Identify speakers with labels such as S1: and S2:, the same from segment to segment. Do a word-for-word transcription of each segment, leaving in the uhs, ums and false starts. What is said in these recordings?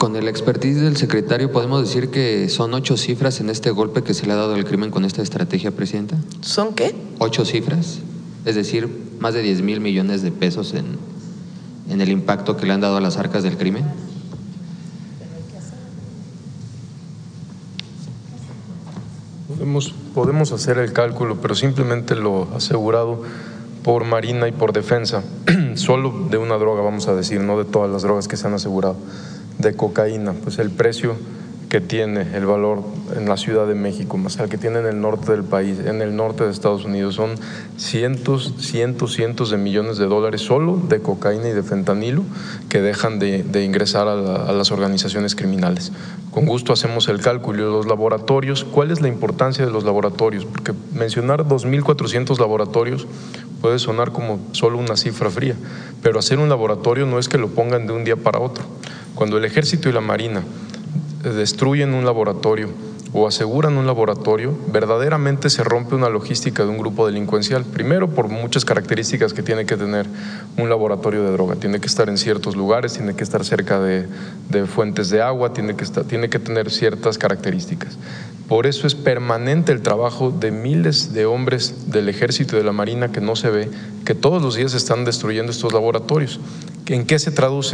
S1: Con el expertise del secretario, ¿podemos decir que son ocho cifras en este golpe que se le ha dado al crimen con esta estrategia, Presidenta?
S2: ¿Son qué?
S1: Ocho cifras, es decir, más de diez mil millones de pesos en, en el impacto que le han dado a las arcas del crimen.
S3: Podemos, podemos hacer el cálculo, pero simplemente lo asegurado por Marina y por Defensa, solo de una droga, vamos a decir, no de todas las drogas que se han asegurado, de cocaína, pues el precio que tiene, el valor en la Ciudad de México, más el que tiene en el norte del país, en el norte de Estados Unidos, son cientos, cientos, cientos de millones de dólares solo de cocaína y de fentanilo que dejan de, de ingresar a, la, a las organizaciones criminales. Con gusto hacemos el cálculo. Los laboratorios, ¿cuál es la importancia de los laboratorios? Porque mencionar dos mil cuatrocientos laboratorios puede sonar como solo una cifra fría, pero hacer un laboratorio no es que lo pongan de un día para otro. Cuando el Ejército y la Marina destruyen un laboratorio o aseguran un laboratorio, verdaderamente se rompe una logística de un grupo delincuencial. Primero, por muchas características que tiene que tener un laboratorio de droga. Tiene que estar en ciertos lugares, tiene que estar cerca de, de fuentes de agua, tiene que, estar, tiene que tener ciertas características. Por eso es permanente el trabajo de miles de hombres del Ejército y de la Marina que no se ve, que todos los días están destruyendo estos laboratorios. ¿En qué se traduce?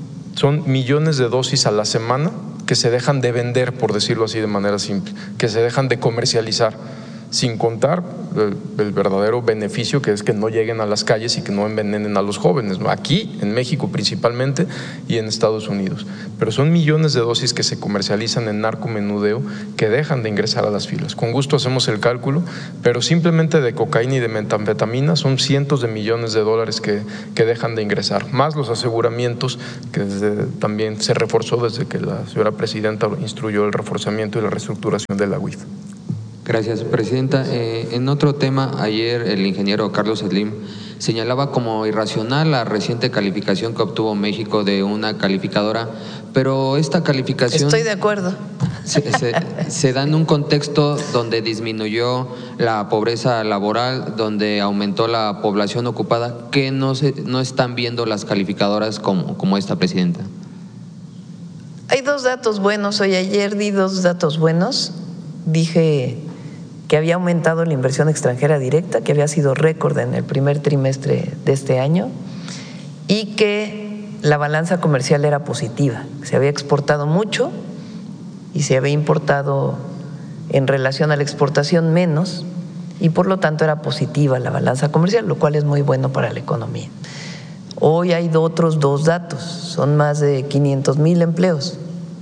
S3: Son millones de dosis a la semana que se dejan de vender, por decirlo así de manera simple, que se dejan de comercializar, sin contar el, el verdadero beneficio que es que no lleguen a las calles y que no envenenen a los jóvenes, ¿no? Aquí, en México principalmente y en Estados Unidos. Pero son millones de dosis que se comercializan en narcomenudeo que dejan de ingresar a las filas. Con gusto hacemos el cálculo, pero simplemente de cocaína y de metanfetamina son cientos de millones de dólares que, que dejan de ingresar, más los aseguramientos que desde, también se reforzó desde que la señora presidenta instruyó el reforzamiento y la reestructuración de la U I F.
S1: Gracias, Presidenta. Eh, en otro tema, ayer el ingeniero Carlos Slim señalaba como irracional la reciente calificación que obtuvo México de una calificadora, pero esta calificación…
S2: Estoy de acuerdo.
S1: Se, se, se da en un contexto donde disminuyó la pobreza laboral, donde aumentó la población ocupada. ¿Qué no, se, no están viendo las calificadoras como, como esta, Presidenta?
S2: Hay dos datos buenos. Hoy ayer di dos datos buenos. Dije que había aumentado la inversión extranjera directa, que había sido récord en el primer trimestre de este año, y que la balanza comercial era positiva, se había exportado mucho y se había importado en relación a la exportación menos, y por lo tanto era positiva la balanza comercial, lo cual es muy bueno para la economía. Hoy hay otros dos datos, son más de quinientos mil empleos.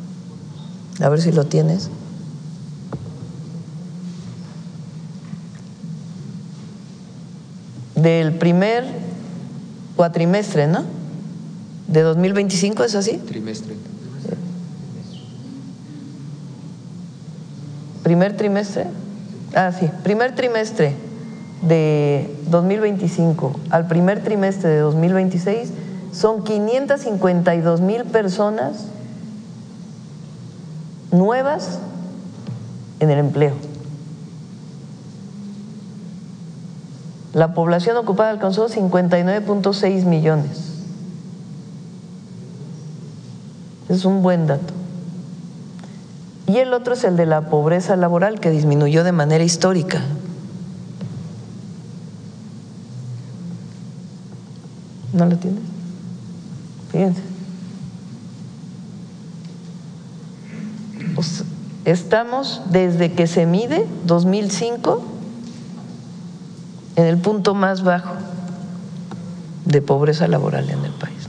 S2: A ver si lo tienes. Del primer cuatrimestre, ¿no? De dos mil veinticinco, ¿es así?
S1: Trimestre.
S2: ¿Primer trimestre? Ah, sí, primer trimestre de dos mil veinticinco al primer trimestre de dos mil veintiséis son quinientas cincuenta y dos mil personas nuevas en el empleo. La población ocupada alcanzó cincuenta y nueve punto seis millones. Es un buen dato. Y el otro es el de la pobreza laboral, que disminuyó de manera histórica. ¿No lo tienes? Fíjense. Pues estamos desde que se mide, dos mil cinco, en el punto más bajo de pobreza laboral en el país.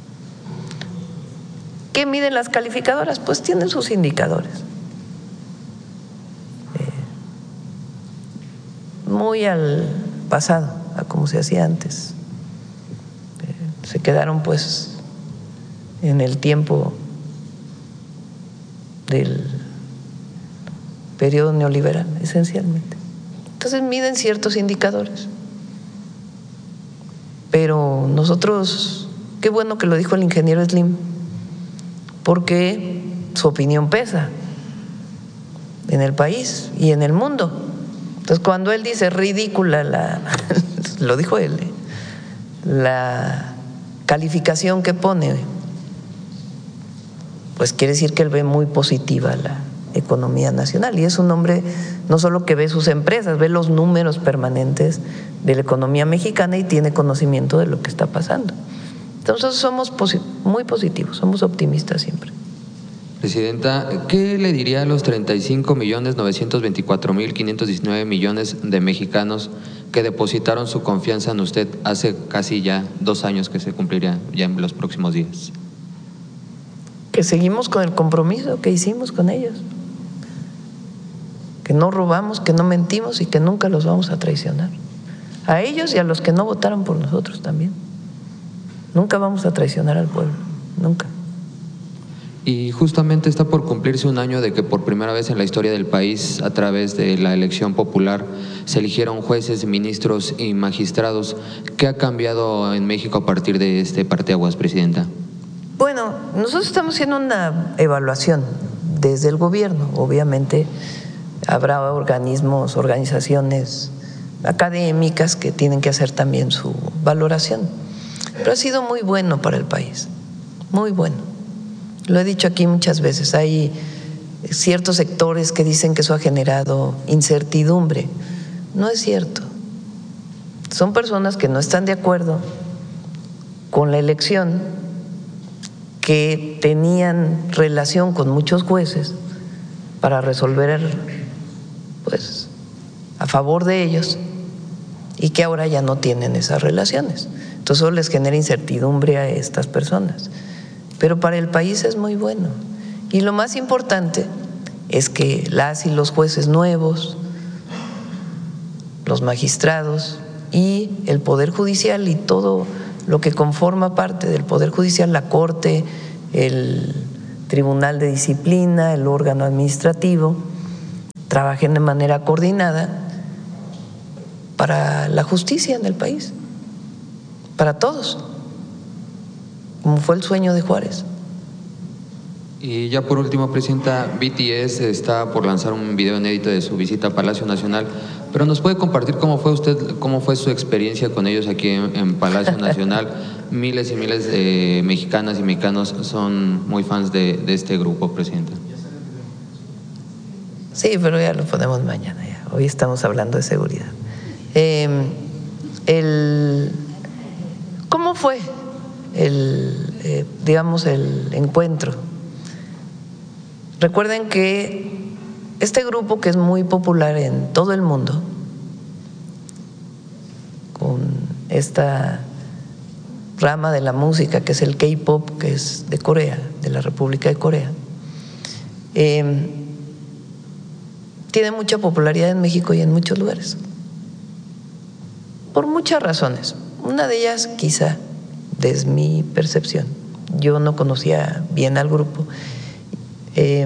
S2: ¿Qué miden las calificadoras? Pues tienen sus indicadores. Eh, muy al pasado, a como se hacía antes. Eh, se quedaron pues en el tiempo del periodo neoliberal, esencialmente. Entonces miden ciertos indicadores. Pero nosotros, qué bueno que lo dijo el ingeniero Slim, porque su opinión pesa en el país y en el mundo. Entonces cuando él dice ridícula la, lo dijo él, la calificación que pone pues quiere decir que él ve muy positiva la economía nacional, y es un hombre no solo que ve sus empresas, ve los números permanentes de la economía mexicana y tiene conocimiento de lo que está pasando. Entonces somos muy positivos, somos optimistas siempre.
S1: Presidenta, ¿qué le diría a los treinta y cinco millones novecientos veinticuatro mil quinientos diecinueve millones de mexicanos que depositaron su confianza en usted hace casi ya dos años que se cumpliría ya en los próximos días?
S2: Que seguimos con el compromiso que hicimos con ellos, que no robamos, que no mentimos y que nunca los vamos a traicionar. A ellos y a los que no votaron por nosotros también. Nunca vamos a traicionar al pueblo, nunca.
S1: Y justamente está por cumplirse un año de que por primera vez en la historia del país, a través de la elección popular, se eligieron jueces, ministros y magistrados. ¿Qué ha cambiado en México a partir de este parteaguas, Presidenta?
S2: Bueno, nosotros estamos haciendo una evaluación desde el gobierno. Obviamente habrá organismos, organizaciones académicas que tienen que hacer también su valoración. Pero ha sido muy bueno para el país, muy bueno. Lo he dicho aquí muchas veces, hay ciertos sectores que dicen que eso ha generado incertidumbre. No es cierto. Son personas que no están de acuerdo con la elección, que tenían relación con muchos jueces para resolver, pues, a favor de ellos, y que ahora ya no tienen esas relaciones. Entonces eso les genera incertidumbre a estas personas. Pero para el país es muy bueno. Y lo más importante es que las y los jueces nuevos, los magistrados y el Poder Judicial y todo lo que conforma parte del Poder Judicial, la Corte, el Tribunal de Disciplina, el órgano administrativo, trabajen de manera coordinada para la justicia en el país, para todos, como fue el sueño de Juárez.
S1: Y ya por último, Presidenta, B T S está por lanzar un video inédito de su visita a Palacio Nacional, pero ¿nos puede compartir cómo fue usted, cómo fue su experiencia con ellos aquí en, en Palacio Nacional? Miles y miles de mexicanas y mexicanos son muy fans de, de este grupo, Presidenta.
S2: Sí, pero ya lo ponemos mañana, ya. Hoy estamos hablando de seguridad. Eh, el, ¿Cómo fue el, eh, digamos, el encuentro? Recuerden que este grupo, que es muy popular en todo el mundo, con esta rama de la música que es el K-pop, que es de Corea, de la República de Corea, eh, tiene mucha popularidad en México y en muchos lugares, por muchas razones. Una de ellas, quizá, desde mi percepción, yo no conocía bien al grupo, eh,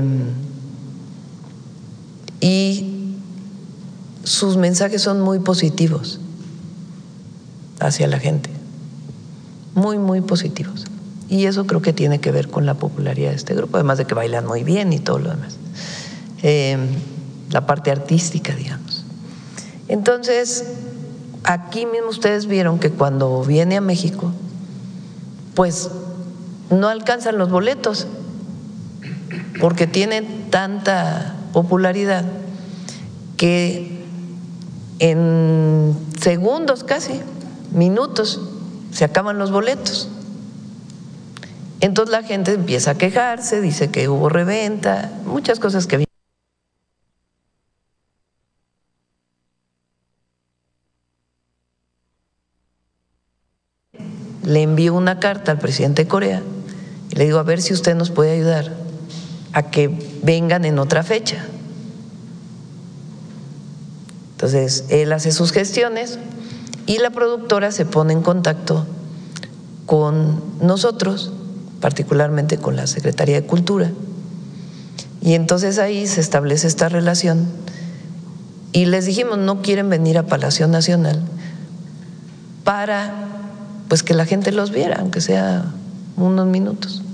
S2: y sus mensajes son muy positivos hacia la gente, muy, muy positivos. Y eso creo que tiene que ver con la popularidad de este grupo, además de que bailan muy bien y todo lo demás. Eh, la parte artística, digamos. Entonces, aquí mismo ustedes vieron que cuando viene a México, pues no alcanzan los boletos, porque tiene tanta popularidad que en segundos, casi minutos, se acaban los boletos. Entonces la gente empieza a quejarse, dice que hubo reventa, muchas cosas que le envío una carta al presidente de Corea y le digo, a ver si usted nos puede ayudar a que vengan en otra fecha. Entonces él hace sus gestiones y la productora se pone en contacto con nosotros, particularmente con la Secretaría de Cultura, y entonces ahí se establece esta relación y les dijimos, no quieren venir a Palacio Nacional para pues que la gente los viera, aunque sea unos minutos.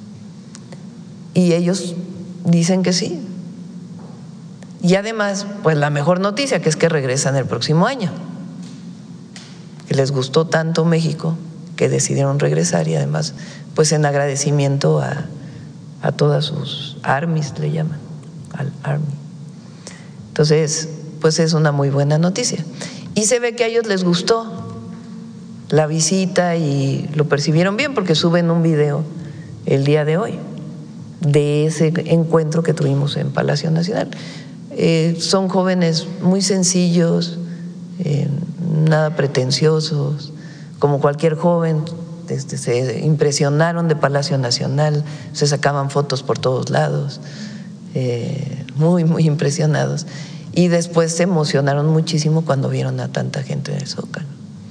S2: Y ellos dicen que sí. Y además, pues la mejor noticia, que es que regresan el próximo año, que les gustó tanto México que decidieron regresar, y además, pues en agradecimiento a, a todas sus armies, le llaman, al Army. Entonces, pues es una muy buena noticia. Y se ve que a ellos les gustó la visita y lo percibieron bien porque suben un video el día de hoy de ese encuentro que tuvimos en Palacio Nacional. Eh, son jóvenes muy sencillos, eh, nada pretenciosos, como cualquier joven. Este, se impresionaron de Palacio Nacional, se sacaban fotos por todos lados, eh, muy, muy impresionados. Y después se emocionaron muchísimo cuando vieron a tanta gente en el Zócalo.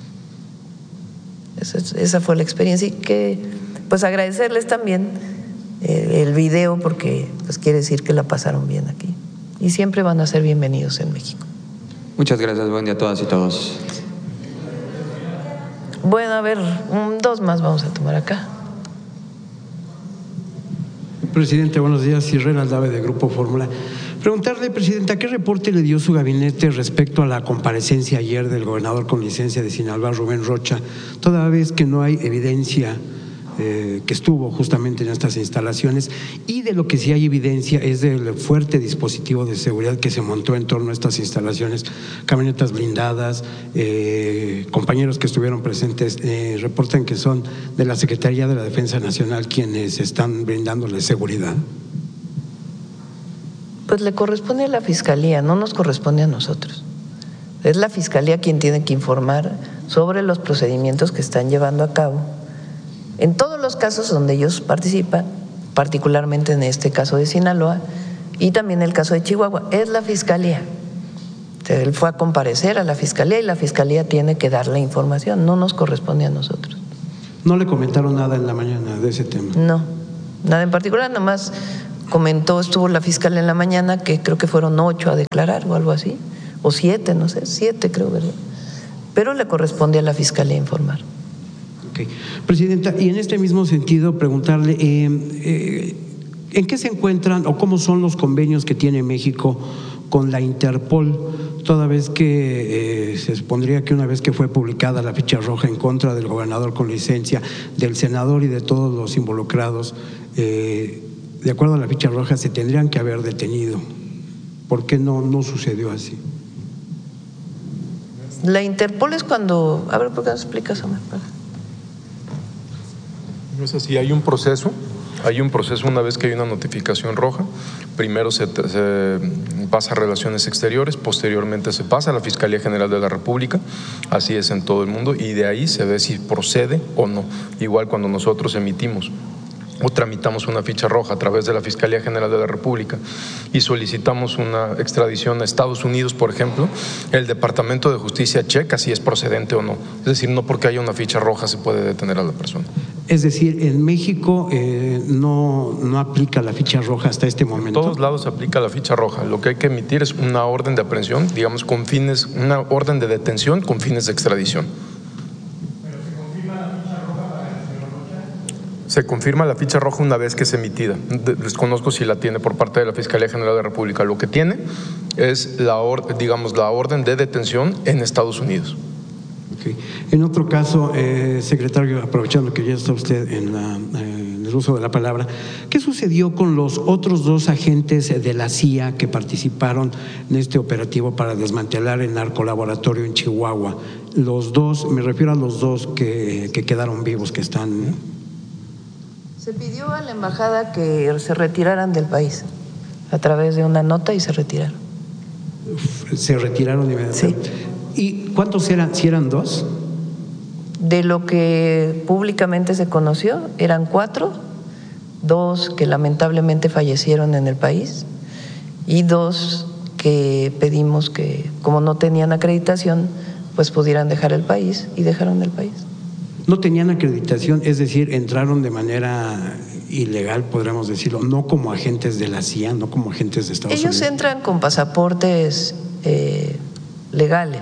S2: Esa, esa fue la experiencia y que, pues agradecerles también eh, el video porque pues quiere decir que la pasaron bien aquí y siempre van a ser bienvenidos en México.
S1: Muchas gracias, buen día a todas y todos.
S2: Bueno, a ver, un, dos más vamos a tomar acá.
S4: Presidente, buenos días. Israel Aldave, de Grupo Fórmula. Preguntarle, Presidenta, ¿qué reporte le dio su gabinete respecto a la comparecencia ayer del gobernador con licencia de Sinaloa, Rubén Rocha, toda vez que no hay evidencia eh, que estuvo justamente en estas instalaciones, y de lo que sí hay evidencia es del fuerte dispositivo de seguridad que se montó en torno a estas instalaciones, camionetas blindadas, eh, compañeros que estuvieron presentes eh, reportan que son de la Secretaría de la Defensa Nacional quienes están brindándole seguridad?
S2: Pues le corresponde a la Fiscalía, no nos corresponde a nosotros. Es la Fiscalía quien tiene que informar sobre los procedimientos que están llevando a cabo en todos los casos donde ellos participan, particularmente en este caso de Sinaloa y también el caso de Chihuahua. Es la Fiscalía. Él fue a comparecer a la Fiscalía y la Fiscalía tiene que dar la información, no nos corresponde a nosotros.
S4: ¿No le comentaron nada en la mañana de ese tema?
S2: No, nada en particular, nada más comentó, estuvo la fiscal en la mañana que creo que fueron ocho a declarar o algo así, o siete, no sé, siete creo, ¿verdad? Pero le corresponde a la Fiscalía informar.
S4: Okay. Presidenta, y en este mismo sentido preguntarle, eh, eh, ¿en qué se encuentran o cómo son los convenios que tiene México con la Interpol, toda vez que eh, se supondría que una vez que fue publicada la ficha roja en contra del gobernador con licencia, del senador y de todos los involucrados, eh, de acuerdo a la ficha roja se tendrían que haber detenido? ¿Por qué no, no sucedió así?
S2: La Interpol es cuando… A ver, ¿por qué no explicas, Omar?
S3: No es así, hay un proceso, hay un proceso una vez que hay una notificación roja, primero se, se pasa a Relaciones Exteriores, posteriormente se pasa a la Fiscalía General de la República, así es en todo el mundo, y de ahí se ve si procede o no, igual cuando nosotros emitimos o tramitamos una ficha roja a través de la Fiscalía General de la República y solicitamos una extradición a Estados Unidos, por ejemplo, el Departamento de Justicia checa si es procedente o no. Es decir, no porque haya una ficha roja se puede detener a la persona.
S4: Es decir, en México eh, no, no aplica la ficha roja hasta este momento.
S3: En todos lados se aplica la ficha roja. Lo que hay que emitir es una orden de aprehensión, digamos, con fines, una orden de detención con fines de extradición. Se confirma la ficha roja una vez que es emitida. Desconozco si la tiene por parte de la Fiscalía General de la República. Lo que tiene es la, or, digamos, la orden de detención en Estados Unidos.
S4: Okay. En otro caso, eh, secretario, aprovechando que ya está usted en, la, eh, en el uso de la palabra, ¿qué sucedió con los otros dos agentes de la C I A que participaron en este operativo para desmantelar el narcolaboratorio en Chihuahua? Los dos, me refiero a los dos que, que quedaron vivos, que están…
S2: Se pidió a la embajada que se retiraran del país a través de una nota y se retiraron.
S4: Se retiraron inmediatamente.
S2: Sí.
S4: ¿Y cuántos eran? ¿Si eran dos?
S2: De lo que públicamente se conoció, eran cuatro, dos que lamentablemente fallecieron en el país y dos que pedimos que, como no tenían acreditación, pues pudieran dejar el país y dejaron el país.
S4: No tenían acreditación, es decir, entraron de manera ilegal, podríamos decirlo, no como agentes de la C I A, no como agentes de Estados
S2: Ellos
S4: Unidos. Ellos
S2: entran con pasaportes eh, legales,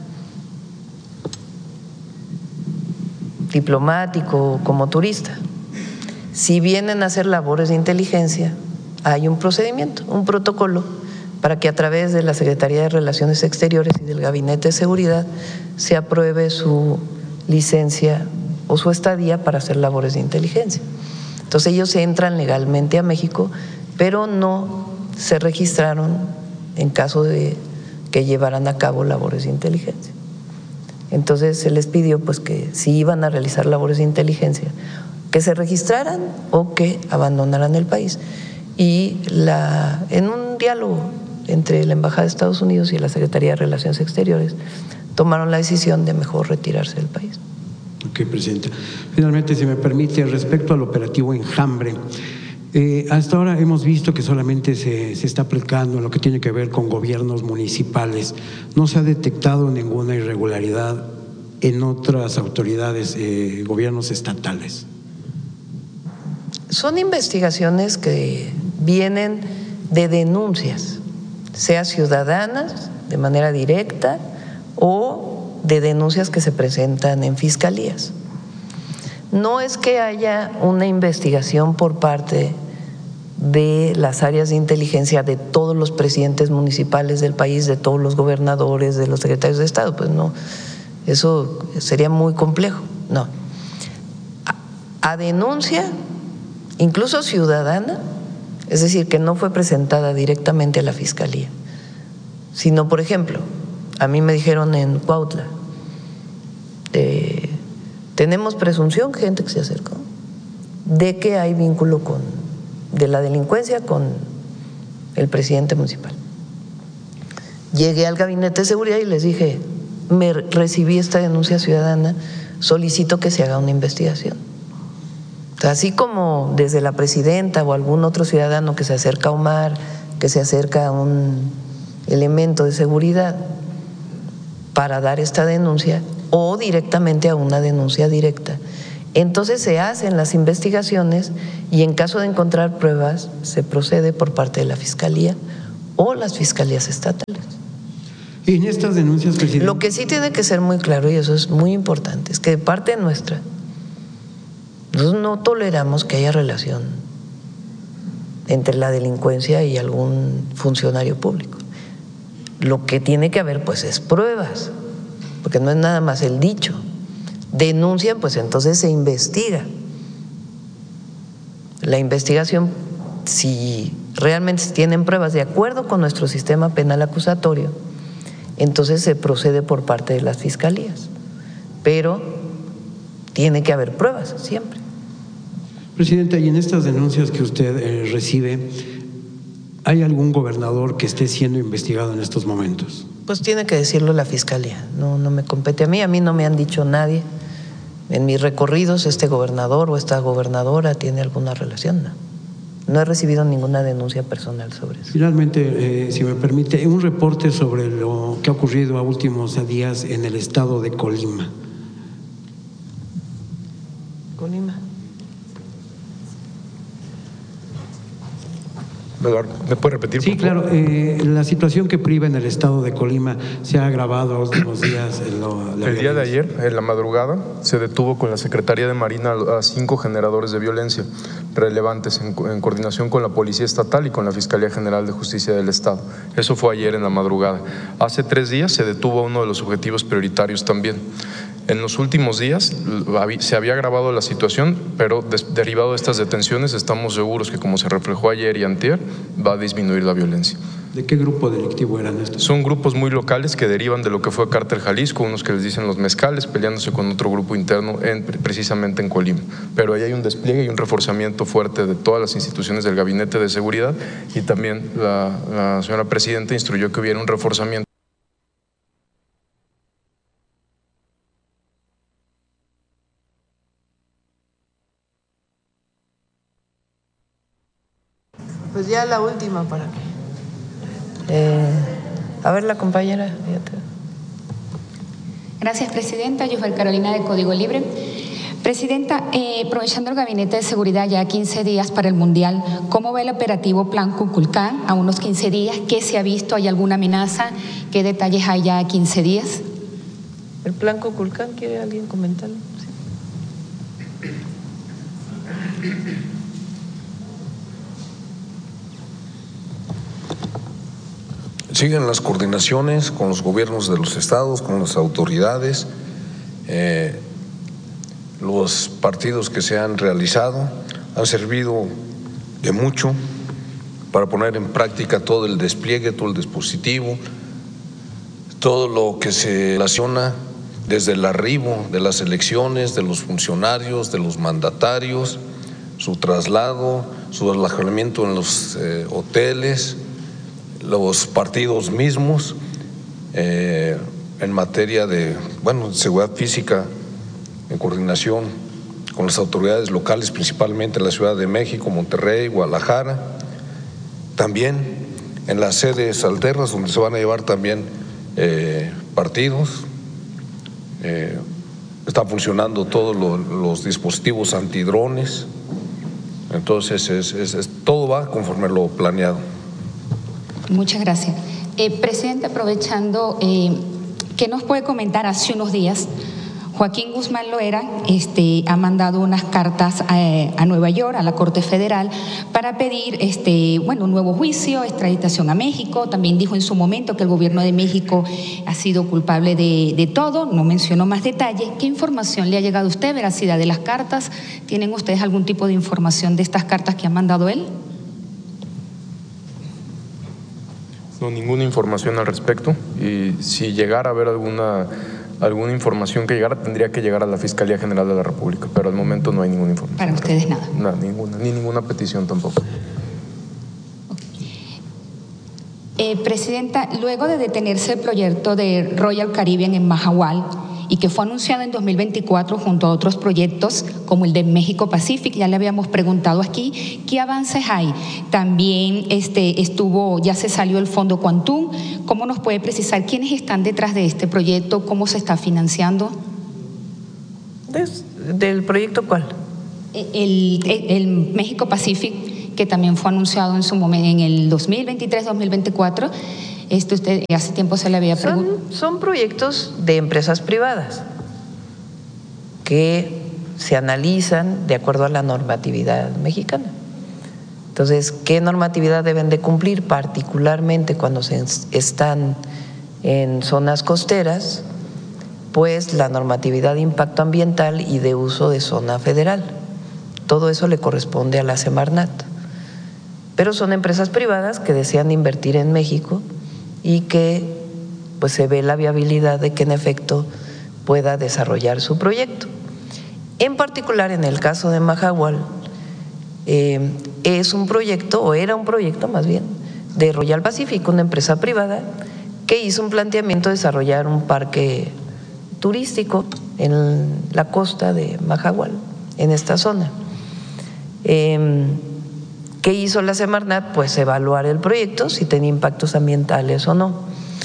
S2: diplomático, como turista. Si vienen a hacer labores de inteligencia, hay un procedimiento, un protocolo para que a través de la Secretaría de Relaciones Exteriores y del Gabinete de Seguridad se apruebe su licencia o su estadía para hacer labores de inteligencia. Entonces ellos entran legalmente a México, pero no se registraron en caso de que llevaran a cabo labores de inteligencia. Entonces se les pidió pues que si iban a realizar labores de inteligencia, que se registraran o que abandonaran el país. Y la, en un diálogo entre la Embajada de Estados Unidos y la Secretaría de Relaciones Exteriores, tomaron la decisión de mejor retirarse del país.
S4: Ok, Presidenta. Finalmente, si me permite, respecto al operativo Enjambre, eh, hasta ahora hemos visto que solamente se, se está aplicando en lo que tiene que ver con gobiernos municipales. No se ha detectado ninguna irregularidad en otras autoridades, eh, gobiernos estatales.
S2: Son investigaciones que vienen de denuncias, sea ciudadanas de manera directa o de denuncias que se presentan en fiscalías. No es que haya una investigación por parte de las áreas de inteligencia de todos los presidentes municipales del país, de todos los gobernadores, de los secretarios de Estado, pues no, eso sería muy complejo, no. A, a denuncia, incluso ciudadana, es decir, que no fue presentada directamente a la fiscalía, sino, por ejemplo, a mí me dijeron en Cuautla, eh, tenemos presunción, gente que se acercó, de que hay vínculo con, de la delincuencia con el presidente municipal. Llegué al gabinete de seguridad y les dije, me recibí esta denuncia ciudadana, solicito que se haga una investigación. O sea, así como desde la presidenta o algún otro ciudadano que se acerca a Omar, que se acerca a un elemento de seguridad para dar esta denuncia o directamente a una denuncia directa. Entonces se hacen las investigaciones y en caso de encontrar pruebas se procede por parte de la Fiscalía o las fiscalías estatales.
S4: Y en estas denuncias, presidente,
S2: lo que sí tiene que ser muy claro, y eso es muy importante, es que de parte nuestra nosotros no toleramos que haya relación entre la delincuencia y algún funcionario público. Lo que tiene que haber pues es pruebas, porque no es nada más el dicho. Denuncian, pues entonces se investiga. La investigación, si realmente tienen pruebas de acuerdo con nuestro sistema penal acusatorio, entonces se procede por parte de las fiscalías, pero tiene que haber pruebas siempre.
S4: Presidenta, y en estas denuncias que usted eh, recibe, ¿hay algún gobernador que esté siendo investigado en estos momentos?
S2: Pues tiene que decirlo la Fiscalía, no, no me compete a mí, a mí no me han dicho nadie. En mis recorridos este gobernador o esta gobernadora tiene alguna relación, no. No he recibido ninguna denuncia personal sobre eso.
S4: Finalmente, eh, si me permite, un reporte sobre lo que ha ocurrido a últimos días en el estado de Colima.
S2: Colima.
S3: ¿Me puede repetir?
S4: Sí, claro. Eh, la situación que priva en el estado de Colima se ha agravado los últimos días. En lo, la
S3: el día de ayer, en la madrugada, se detuvo con la Secretaría de Marina a cinco generadores de violencia relevantes en, en coordinación con la Policía Estatal y con la Fiscalía General de Justicia del Estado. Eso fue ayer en la madrugada. Hace tres días se detuvo a uno de los objetivos prioritarios también. En los últimos días se había agravado la situación, pero derivado de estas detenciones estamos seguros que, como se reflejó ayer y antier, va a disminuir la violencia.
S4: ¿De qué grupo delictivo eran estos?
S3: Son grupos muy locales que derivan de lo que fue Cártel Jalisco, unos que les dicen los mezcales, peleándose con otro grupo interno en, precisamente en Colima. Pero ahí hay un despliegue y un reforzamiento fuerte de todas las instituciones del Gabinete de Seguridad, y también la, la señora Presidenta instruyó que hubiera un reforzamiento.
S2: Pues ya la última para que… Eh, a ver, la compañera.
S5: Gracias, Presidenta. Yusbel Carolina, de Código Libre. Presidenta, eh, aprovechando el Gabinete de Seguridad ya quince días para el Mundial, ¿cómo ve el operativo Plan Cuculcán a unos quince días? ¿Qué se ha visto? ¿Hay alguna amenaza? ¿Qué detalles hay ya a quince días?
S2: ¿El Plan Cuculcán quiere alguien comentarlo? Sí.
S6: Siguen las coordinaciones con los gobiernos de los estados, con las autoridades, eh, los partidos que se han realizado. han servido de mucho para poner en práctica todo el despliegue, todo el dispositivo, todo lo que se relaciona desde el arribo de las elecciones, de los funcionarios, de los mandatarios, su traslado, su alojamiento en los eh, hoteles, los partidos mismos, eh, en materia de, bueno, seguridad física, en coordinación con las autoridades locales, principalmente en la Ciudad de México, Monterrey, Guadalajara, también en las sedes alternas donde se van a llevar también eh, partidos. Eh, están funcionando todos los, los dispositivos antidrones, entonces es, es, es, todo va conforme lo planeado.
S5: Muchas gracias. Eh, presidente, aprovechando, eh, ¿qué nos puede comentar? Hace unos días Joaquín Guzmán Loera este, ha mandado unas cartas a, a Nueva York, a la Corte Federal, para pedir este, bueno, un nuevo juicio, extraditación a México. También dijo en su momento que el gobierno de México ha sido culpable de, de todo, no mencionó más detalles. ¿Qué información le ha llegado a usted, veracidad de las cartas? ¿Tienen ustedes algún tipo de información de estas cartas que ha mandado él?
S3: No, ninguna información al respecto, y si llegara a haber alguna, alguna información que llegara, tendría que llegar a la Fiscalía General de la República, pero al momento no hay ninguna información.
S5: Para ustedes nada.
S3: No, ninguna, ni ninguna petición tampoco.
S5: Eh, Presidenta, luego de detenerse el proyecto de Royal Caribbean en Mahahual, y que fue anunciado en dos mil veinticuatro junto a otros proyectos como el de México Pacific, ya le habíamos preguntado aquí, ¿qué avances hay? También este, estuvo, ya se salió el Fondo Quantum. ¿Cómo nos puede precisar quiénes están detrás de este proyecto? ¿Cómo se está financiando?
S2: ¿Des, ¿Del proyecto cuál?
S5: El, el, el México Pacific, que también fue anunciado en su momento en el dos mil veintitrés dos mil veinticuatro. Esto usted hace tiempo se le había preguntado.
S2: Son, son proyectos de empresas privadas que se analizan de acuerdo a la normatividad mexicana. Entonces, ¿qué normatividad deben de cumplir? Particularmente cuando se están en zonas costeras, pues la normatividad de impacto ambiental y de uso de zona federal. Todo eso le corresponde a la Semarnat. Pero son empresas privadas que desean invertir en México y que pues se ve la viabilidad de que en efecto pueda desarrollar su proyecto. En particular en el caso de Mahahual, eh, es un proyecto, o era un proyecto más bien, de Royal Pacific, una empresa privada que hizo un planteamiento de desarrollar un parque turístico en la costa de Mahahual, en esta zona. Eh, ¿Qué hizo la Semarnat? Pues evaluar el proyecto, si tenía impactos ambientales o no.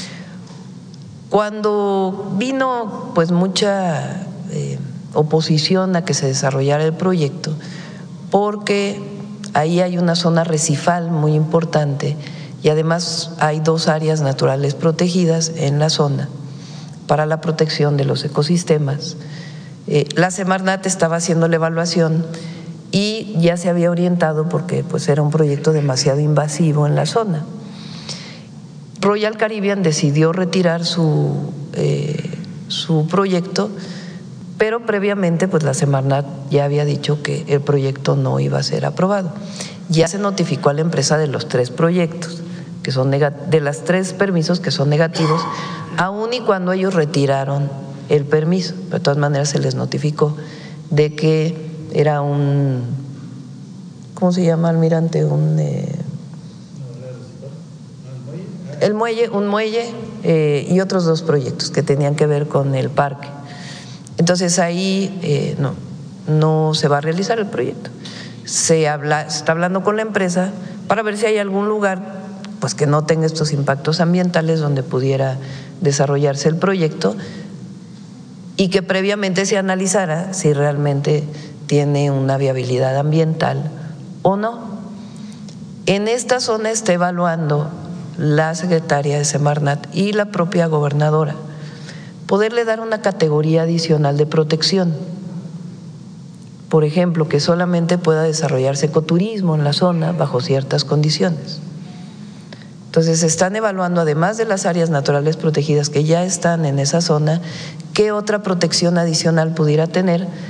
S2: Cuando vino pues mucha eh, oposición a que se desarrollara el proyecto, porque ahí hay una zona recifal muy importante y además hay dos áreas naturales protegidas en la zona para la protección de los ecosistemas. Eh, la Semarnat estaba haciendo la evaluación y ya se había orientado porque pues era un proyecto demasiado invasivo en la zona. Royal Caribbean decidió retirar su, eh, su proyecto, pero previamente pues la Semarnat ya había dicho que el proyecto no iba a ser aprobado. Ya se notificó a la empresa de los tres proyectos, que son de las tres permisos que son negativos, aun y cuando ellos retiraron el permiso. De todas maneras se les notificó de que era un, ¿cómo se llama, almirante? Un, eh, el muelle, un muelle eh, y otros dos proyectos que tenían que ver con el parque. Entonces ahí eh, no, no se va a realizar el proyecto. Se habla, se está hablando con la empresa para ver si hay algún lugar pues que no tenga estos impactos ambientales donde pudiera desarrollarse el proyecto y que previamente se analizara si realmente tiene una viabilidad ambiental o no. En esta zona está evaluando la secretaria de Semarnat y la propia gobernadora poderle dar una categoría adicional de protección. Por ejemplo, que solamente pueda desarrollarse ecoturismo en la zona bajo ciertas condiciones. Entonces, se están evaluando, además de las áreas naturales protegidas que ya están en esa zona, qué otra protección adicional pudiera tener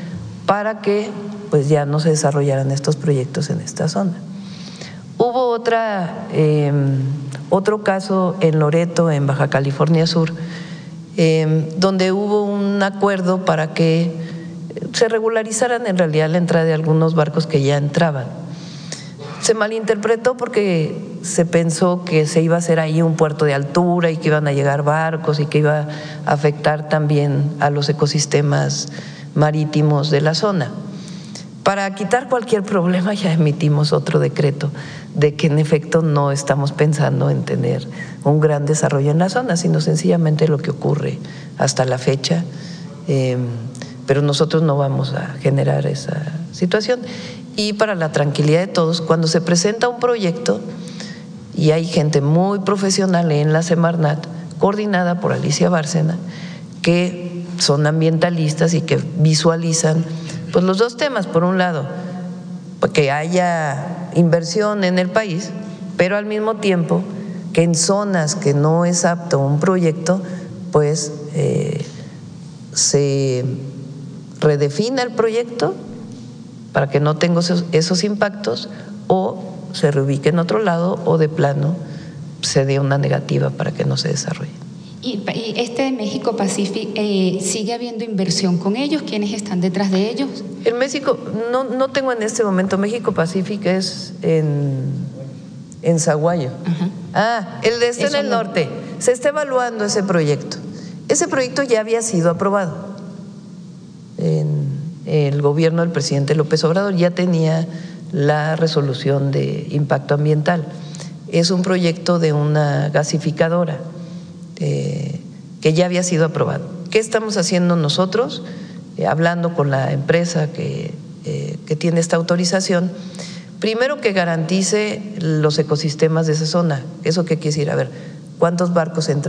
S2: para que pues ya no se desarrollaran estos proyectos en esta zona. Hubo otra, eh, otro caso en Loreto, en Baja California Sur, eh, donde hubo un acuerdo para que se regularizaran en realidad la entrada de algunos barcos que ya entraban. Se malinterpretó porque se pensó que se iba a hacer ahí un puerto de altura y que iban a llegar barcos y que iba a afectar también a los ecosistemas marítimos de la zona. Para quitar cualquier problema ya emitimos otro decreto de que en efecto no estamos pensando en tener un gran desarrollo en la zona, sino sencillamente lo que ocurre hasta la fecha, eh, pero nosotros no vamos a generar esa situación. Y para la tranquilidad de todos, cuando se presenta un proyecto y hay gente muy profesional en la Semarnat, coordinada por Alicia Bárcena, que son ambientalistas y que visualizan pues los dos temas, por un lado, que haya inversión en el país, pero al mismo tiempo que en zonas que no es apto un proyecto, pues eh, se redefina el proyecto para que no tenga esos, esos impactos, o se reubique en otro lado, o de plano se dé una negativa para que no se desarrolle.
S5: Y, y este de México Pacific, eh, ¿sigue habiendo inversión con ellos? ¿Quiénes están detrás de ellos?
S2: En México, no, no tengo en este momento, México Pacific es en, en Zaguayo. Ajá. Ah, el de este en el no. norte. Se está evaluando ese proyecto. Ese proyecto ya había sido aprobado. En el gobierno del presidente López Obrador ya tenía la resolución de impacto ambiental. Es un proyecto de una gasificadora eh, que ya había sido aprobado. ¿Qué estamos haciendo nosotros? Eh, hablando con la empresa que, eh, que tiene esta autorización, primero que garantice los ecosistemas de esa zona. ¿Eso qué quiere decir? A ver, ¿cuántos barcos entran?